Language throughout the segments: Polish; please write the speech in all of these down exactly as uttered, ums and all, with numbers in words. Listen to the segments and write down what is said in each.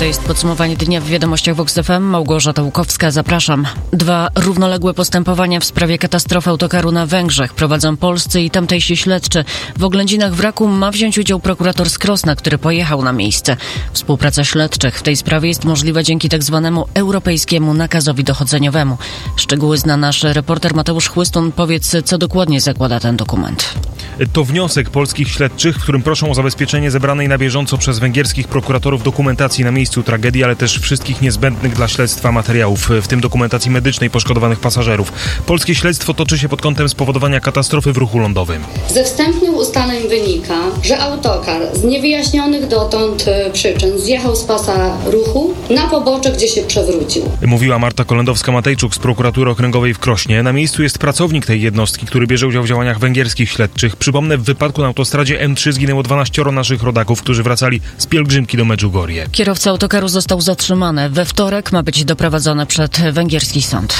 To jest podsumowanie dnia w Wiadomościach Vox F M. Małgorzata Łukowska, zapraszam. Dwa równoległe postępowania w sprawie katastrofy autokaru na Węgrzech prowadzą polscy i tamtejsi śledczy. W oględzinach wraku ma wziąć udział prokurator z Krosna, który pojechał na miejsce. Współpraca śledczych w tej sprawie jest możliwa dzięki tak zwanemu europejskiemu nakazowi dochodzeniowemu. Szczegóły zna nasz reporter Mateusz Chłystun. Powiedz, co dokładnie zakłada ten dokument. To wniosek polskich śledczych, w którym proszą o zabezpieczenie zebranej na bieżąco przez węgierskich prokuratorów dokumentacji na miejscu tragedii, ale też wszystkich niezbędnych dla śledztwa materiałów, w tym dokumentacji medycznej poszkodowanych pasażerów. Polskie śledztwo toczy się pod kątem spowodowania katastrofy w ruchu lądowym. Ze wstępnych ustaleń wynika, że autokar z niewyjaśnionych dotąd przyczyn zjechał z pasa ruchu na pobocze, gdzie się przewrócił. Mówiła Marta Kolendowska-Matejczuk z prokuratury okręgowej w Krośnie. Na miejscu jest pracownik tej jednostki, który bierze udział w działaniach węgierskich śledczych. Przypomnę, w wypadku na autostradzie M trzy zginęło dwanaścioro naszych rodaków, którzy wracali z pielgrzymki do Medjugorje. Kierowca autokaru został zatrzymany. We wtorek ma być doprowadzony przed węgierski sąd.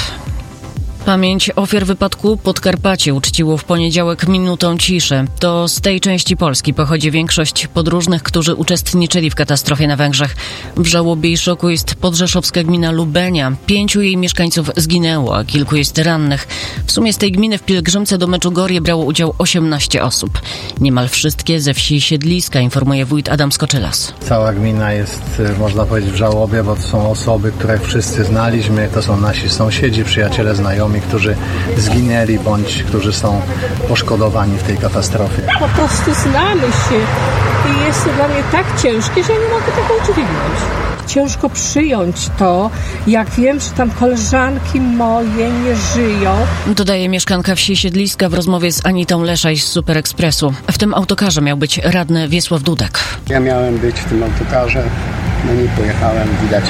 Pamięć ofiar wypadku Podkarpacie uczciło w poniedziałek minutą ciszy. To z tej części Polski pochodzi większość podróżnych, którzy uczestniczyli w katastrofie na Węgrzech. W żałobie i szoku jest podrzeszowska gmina Lubenia. Pięciu jej mieszkańców zginęło, a kilku jest rannych. W sumie z tej gminy w pielgrzymce do Medjugorje brało udział osiemnaście osób. Niemal wszystkie ze wsi Siedliska, informuje wójt Adam Skoczylas. Cała gmina jest, można powiedzieć, w żałobie, bo to są osoby, które wszyscy znaliśmy. To są nasi sąsiedzi, przyjaciele, znajomi, którzy zginęli bądź którzy są poszkodowani w tej katastrofie. Po prostu znamy się i jest to dla mnie tak ciężkie, że nie mogę tego udźwignąć. Ciężko przyjąć to, jak wiem, że tam koleżanki moje nie żyją. Dodaje mieszkanka wsi Siedliska w rozmowie z Anitą Leszaj z Super Expressu. W tym autokarze miał być radny Wiesław Dudek. Ja miałem być w tym autokarze, no nie pojechałem, widać,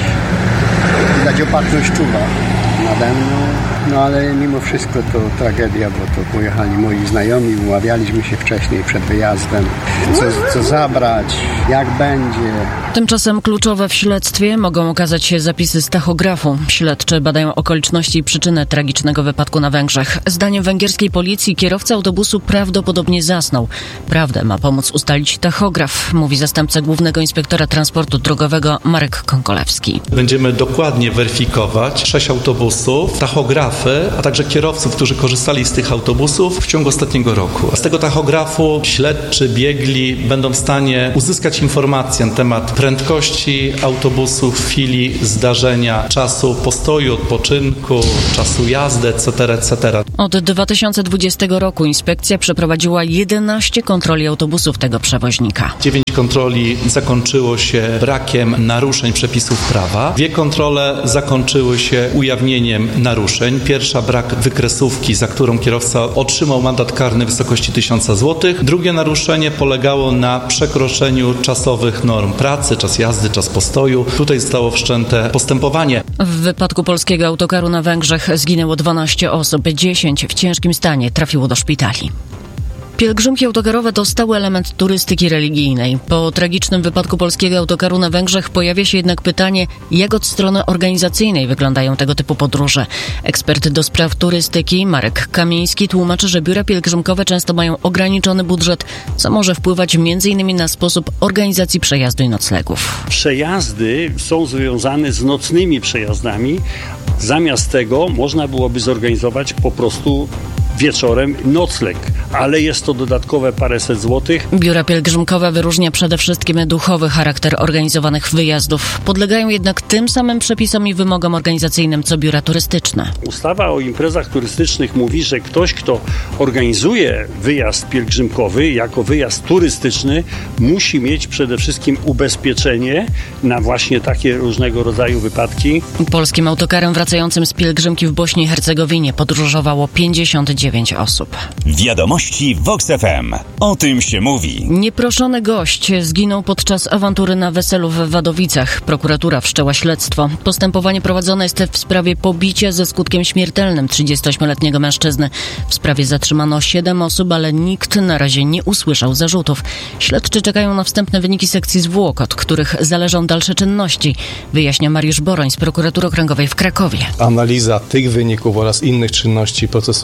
widać opatrzność czuwa nade mną. No ale mimo wszystko to tragedia, bo to pojechali moi znajomi, umawialiśmy się wcześniej przed wyjazdem, co, co zabrać, jak będzie. Tymczasem kluczowe w śledztwie mogą okazać się zapisy z tachografu. Śledczy badają okoliczności i przyczynę tragicznego wypadku na Węgrzech. Zdaniem węgierskiej policji kierowca autobusu prawdopodobnie zasnął. Prawdę ma pomóc ustalić tachograf, mówi zastępca głównego inspektora transportu drogowego Marek Konkolewski. Będziemy dokładnie weryfikować sześć autobusów, tachograf, a także kierowców, którzy korzystali z tych autobusów w ciągu ostatniego roku. Z tego tachografu śledczy, biegli będą w stanie uzyskać informacje na temat prędkości autobusu w chwili zdarzenia, czasu postoju, odpoczynku, czasu jazdy, et cetera, et cetera. Od dwa tysiące dwudziestego roku inspekcja przeprowadziła jedenaście kontroli autobusów tego przewoźnika. Dziewięć kontroli zakończyło się brakiem naruszeń przepisów prawa. Dwie kontrole zakończyły się ujawnieniem naruszeń. Pierwsza brak wykresówki, za którą kierowca otrzymał mandat karny w wysokości tysiąc złotych. Drugie naruszenie polegało na przekroczeniu czasowych norm pracy, czas jazdy, czas postoju. Tutaj zostało wszczęte postępowanie. W wypadku polskiego autokaru na Węgrzech zginęło dwanaście osób, dziesięć w ciężkim stanie trafiło do szpitali. Pielgrzymki autokarowe to stały element turystyki religijnej. Po tragicznym wypadku polskiego autokaru na Węgrzech pojawia się jednak pytanie, jak od strony organizacyjnej wyglądają tego typu podróże. Ekspert do spraw turystyki Marek Kamiński tłumaczy, że biura pielgrzymkowe często mają ograniczony budżet, co może wpływać między innymi na sposób organizacji przejazdu i noclegów. Przejazdy są związane z nocnymi przejazdami. Zamiast tego można byłoby zorganizować po prostu wieczorem nocleg, ale jest to dodatkowe paręset złotych. Biura pielgrzymkowe wyróżnia przede wszystkim duchowy charakter organizowanych wyjazdów. Podlegają jednak tym samym przepisom i wymogom organizacyjnym co biura turystyczne. Ustawa o imprezach turystycznych mówi, że ktoś, kto organizuje wyjazd pielgrzymkowy jako wyjazd turystyczny, musi mieć przede wszystkim ubezpieczenie na właśnie takie różnego rodzaju wypadki. Polskim autokarem wracającym z pielgrzymki w Bośni i Hercegowinie podróżowało pięćdziesiąt dziewięć osób. Wiadomości Vox F M. O tym się mówi. Nieproszony gość zginął podczas awantury na weselu w Wadowicach. Prokuratura wszczęła śledztwo. Postępowanie prowadzone jest w sprawie pobicia ze skutkiem śmiertelnym trzydziestoośmioletniego mężczyzny. W sprawie zatrzymano siedem osób, ale nikt na razie nie usłyszał zarzutów. Śledczy czekają na wstępne wyniki sekcji zwłok, od których zależą dalsze czynności, wyjaśnia Mariusz Boroń z Prokuratury Okręgowej w Krakowie. Analiza tych wyników oraz innych czynności procesowych pozwala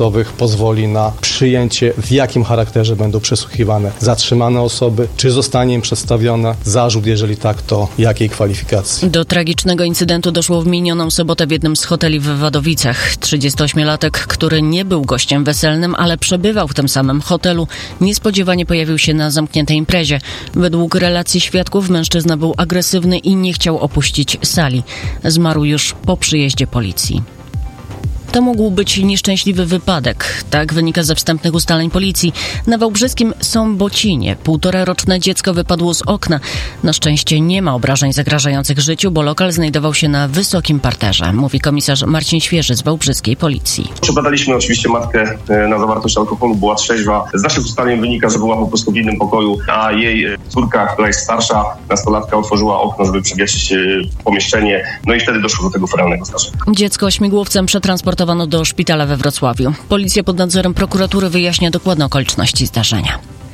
pozwoli na przyjęcie, w jakim charakterze będą przesłuchiwane zatrzymane osoby, czy zostanie im przedstawiona zarzut, jeżeli tak, to jakiej kwalifikacji. Do tragicznego incydentu doszło w minioną sobotę w jednym z hoteli w Wadowicach. trzydziestoośmiolatek, który nie był gościem weselnym, ale przebywał w tym samym hotelu, niespodziewanie pojawił się na zamkniętej imprezie. Według relacji świadków mężczyzna był agresywny i nie chciał opuścić sali. Zmarł już po przyjeździe policji. To mógł być nieszczęśliwy wypadek. Tak wynika ze wstępnych ustaleń policji. Na wałbrzyskim Sąbocinie półtoraroczne dziecko wypadło z okna. Na szczęście nie ma obrażeń zagrażających życiu, bo lokal znajdował się na wysokim parterze, mówi komisarz Marcin Świeży z wałbrzyskiej policji. Przebadaliśmy oczywiście matkę na zawartość alkoholu, była trzeźwa. Z naszych ustaleń wynika, że była po prostu w innym pokoju, a jej córka, która jest starsza, nastolatka, otworzyła okno, żeby przewietrzyć pomieszczenie, no i wtedy doszło do tego feralnego zdarzenia. Dziecko śmigłowcem przetransportowano do szpitala we Wrocławiu. Policja pod nadzorem prokuratury wyjaśnia dokładne okoliczności zdarzenia.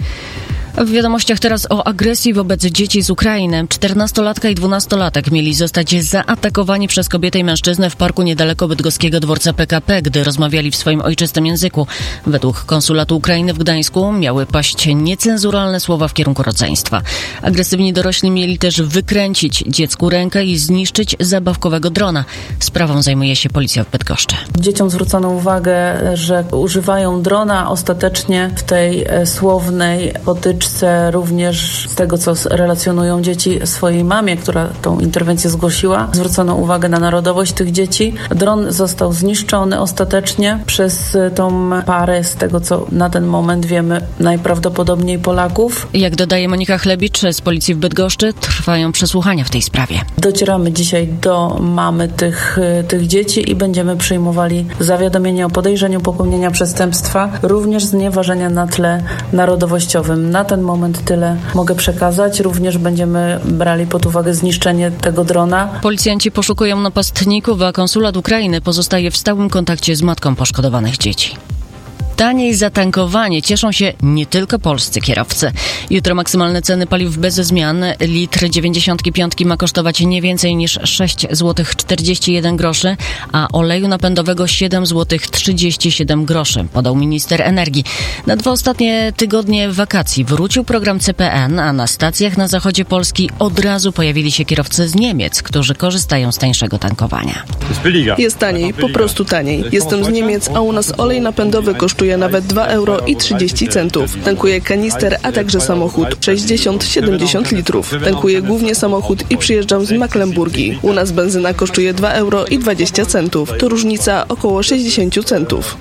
W wiadomościach teraz o agresji wobec dzieci z Ukrainy. Czternastolatka i dwunastolatek mieli zostać zaatakowani przez kobietę i mężczyznę w parku niedaleko bydgoskiego dworca P K P, gdy rozmawiali w swoim ojczystym języku. Według konsulatu Ukrainy w Gdańsku miały paść niecenzuralne słowa w kierunku rodzeństwa. Agresywni dorośli mieli też wykręcić dziecku rękę i zniszczyć zabawkowego drona. Sprawą zajmuje się policja w Bydgoszczy. Dzieciom zwrócono uwagę, że używają drona. Ostatecznie w tej słownej potyczce również z tego, co relacjonują dzieci swojej mamie, która tą interwencję zgłosiła, zwrócono uwagę na narodowość tych dzieci. Dron został zniszczony ostatecznie przez tą parę, z tego, co na ten moment wiemy, najprawdopodobniej Polaków. Jak dodaje Monika Chlebicz z policji w Bydgoszczy, trwają przesłuchania w tej sprawie. Docieramy dzisiaj do mamy tych, tych dzieci i będziemy przyjmowali zawiadomienie o podejrzeniu popełnienia przestępstwa, również znieważenia na tle narodowościowym. Na ten moment tyle mogę przekazać. Również będziemy brali pod uwagę zniszczenie tego drona. Policjanci poszukują napastników, a konsulat Ukrainy pozostaje w stałym kontakcie z matką poszkodowanych dzieci. Taniej zatankowanie cieszą się nie tylko polscy kierowcy. Jutro maksymalne ceny paliw bez zmian. Litr dziewięćdziesiątki piątki ma kosztować nie więcej niż sześć złotych czterdzieści jeden groszy, a oleju napędowego siedem złotych trzydzieści siedem groszy, podał minister energii. Na dwa ostatnie tygodnie wakacji wrócił program C P N, a na stacjach na zachodzie Polski od razu pojawili się kierowcy z Niemiec, którzy korzystają z tańszego tankowania. Jest taniej, po prostu taniej. Jestem z Niemiec, a u nas olej napędowy kosztuje nawet dwa euro i trzydzieści centów. Tankuję kanister, a także samochód. sześćdziesiąt siedemdziesiąt litrów. Tankuję głównie samochód i przyjeżdżam z Mecklenburgii. U nas benzyna kosztuje dwa euro i dwadzieścia centów. To różnica około sześćdziesiąt centów.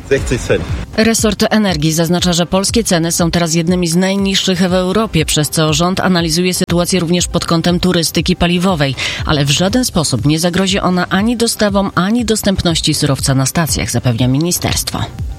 Resort Energii zaznacza, że polskie ceny są teraz jednymi z najniższych w Europie, przez co rząd analizuje sytuację również pod kątem turystyki paliwowej, ale w żaden sposób nie zagrozi ona ani dostawom, ani dostępności surowca na stacjach, zapewnia ministerstwo.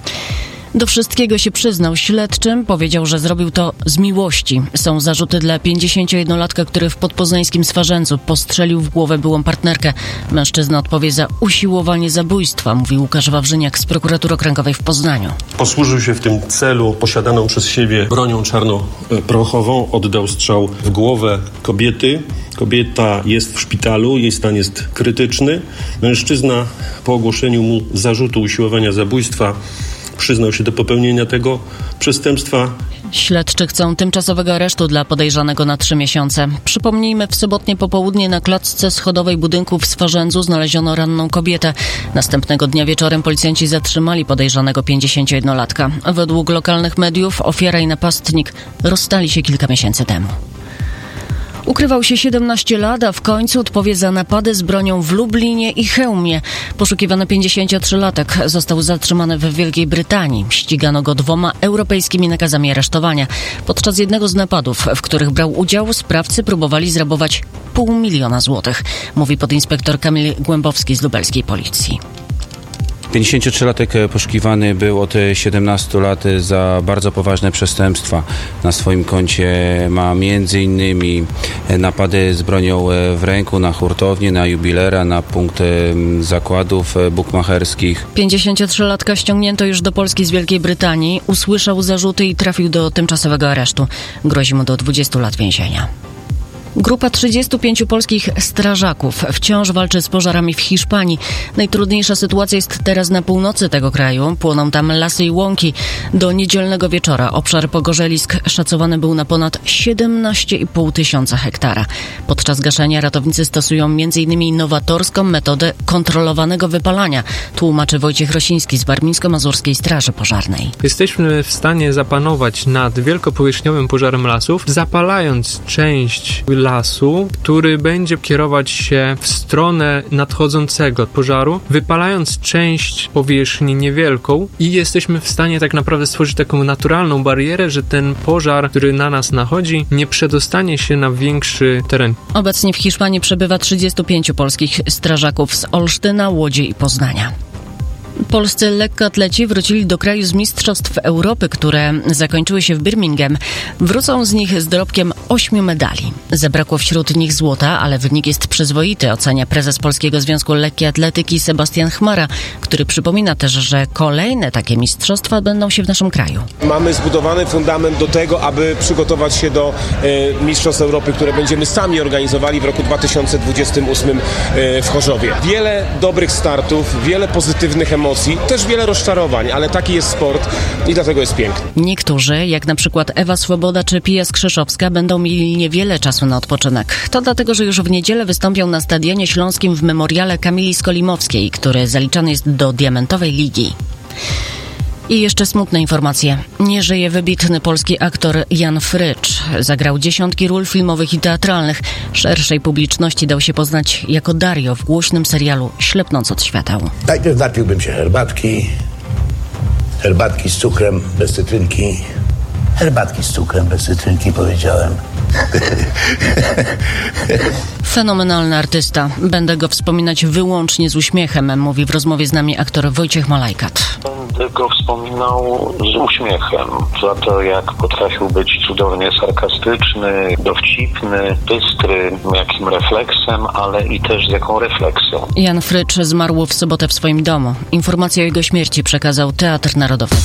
Do wszystkiego się przyznał śledczym, powiedział, że zrobił to z miłości. Są zarzuty dla pięćdziesięciojednolatka, który w podpoznańskim Swarzędzu postrzelił w głowę byłą partnerkę. Mężczyzna odpowie za usiłowanie zabójstwa, mówi Łukasz Wawrzyniak z prokuratury okręgowej w Poznaniu. Posłużył się w tym celu posiadaną przez siebie bronią czarnoprochową, oddał strzał w głowę kobiety. Kobieta jest w szpitalu, jej stan jest krytyczny. Mężczyzna po ogłoszeniu mu zarzutu usiłowania zabójstwa przyznał się do popełnienia tego przestępstwa. Śledczy chcą tymczasowego aresztu dla podejrzanego na trzy miesiące. Przypomnijmy, w sobotnie popołudnie na klatce schodowej budynku w Swarzędzu znaleziono ranną kobietę. Następnego dnia wieczorem policjanci zatrzymali podejrzanego pięćdziesięciojednolatka. Według lokalnych mediów ofiara i napastnik rozstali się kilka miesięcy temu. Ukrywał się siedemnaście lat, a w końcu odpowie za napady z bronią w Lublinie i Chełmie. Poszukiwany pięćdziesięciotrzylatek został zatrzymany w Wielkiej Brytanii. Ścigano go dwoma europejskimi nakazami aresztowania. Podczas jednego z napadów, w których brał udział, sprawcy próbowali zrabować pół miliona złotych, mówi podinspektor Kamil Głębowski z lubelskiej policji. pięćdziesięciotrzylatek poszukiwany był od siedemnastu lat za bardzo poważne przestępstwa. Na swoim koncie ma między innymi napady z bronią w ręku na hurtownię, na jubilera, na punkt zakładów bukmacherskich. pięćdziesięciotrzylatka ściągnięto już do Polski z Wielkiej Brytanii. Usłyszał zarzuty i trafił do tymczasowego aresztu. Grozi mu do dwudziestu lat więzienia. Grupa trzydziestu pięciu polskich strażaków wciąż walczy z pożarami w Hiszpanii. Najtrudniejsza sytuacja jest teraz na północy tego kraju. Płoną tam lasy i łąki. Do niedzielnego wieczora obszar pogorzelisk szacowany był na ponad siedemnaście i pół tysiąca hektara. Podczas gaszenia ratownicy stosują m.in. nowatorską metodę kontrolowanego wypalania, tłumaczy Wojciech Rosiński z Warmińsko-Mazurskiej Straży Pożarnej. Jesteśmy w stanie zapanować nad wielkopowierzchniowym pożarem lasów, zapalając część lasu, który będzie kierować się w stronę nadchodzącego pożaru, wypalając część powierzchni niewielką i jesteśmy w stanie tak naprawdę stworzyć taką naturalną barierę, że ten pożar, który na nas nachodzi, nie przedostanie się na większy teren. Obecnie w Hiszpanii przebywa trzydziestu pięciu polskich strażaków z Olsztyna, Łodzi i Poznania. Polscy lekkoatleci wrócili do kraju z Mistrzostw Europy, które zakończyły się w Birmingham. Wrócą z nich z dorobkiem ośmiu medali. Zabrakło wśród nich złota, ale wynik jest przyzwoity, ocenia prezes Polskiego Związku Lekkiej Atletyki Sebastian Chmara, który przypomina też, że kolejne takie mistrzostwa będą się w naszym kraju. Mamy zbudowany fundament do tego, aby przygotować się do e, Mistrzostw Europy, które będziemy sami organizowali w roku dwa tysiące dwudziestym ósmym e, w Chorzowie. Wiele dobrych startów, wiele pozytywnych emocji. Też wiele rozczarowań, ale taki jest sport i dlatego jest piękny. Niektórzy, jak na przykład Ewa Swoboda czy Pia Skrzyszowska, będą mieli niewiele czasu na odpoczynek. To dlatego, że już w niedzielę wystąpią na Stadionie Śląskim w memoriale Kamili Skolimowskiej, który zaliczany jest do Diamentowej Ligi. I jeszcze smutne informacje. Nie żyje wybitny polski aktor Jan Frycz. Zagrał dziesiątki ról filmowych i teatralnych. Szerszej publiczności dał się poznać jako Dario w głośnym serialu Ślepnąc od świateł. Najpierw napiłbym się herbatki. Herbatki z cukrem, bez cytrynki. Herbatki z cukrem, bez cytrynki, powiedziałem. Fenomenalny artysta. Będę go wspominać wyłącznie z uśmiechem, mówi w rozmowie z nami aktor Wojciech Malajkat. Będę go wspominał z uśmiechem za to, jak potrafił być cudownie sarkastyczny, dowcipny, bystry, jakim refleksem, ale i też z jaką refleksją. Jan Frycz zmarł w sobotę w swoim domu. Informację o jego śmierci przekazał Teatr Narodowy.